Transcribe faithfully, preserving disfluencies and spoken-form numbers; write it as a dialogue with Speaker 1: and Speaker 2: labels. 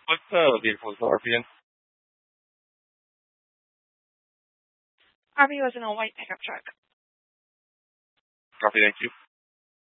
Speaker 1: What's the vehicle's R P N?
Speaker 2: R V was in a white pickup truck.
Speaker 1: Copy, thank you.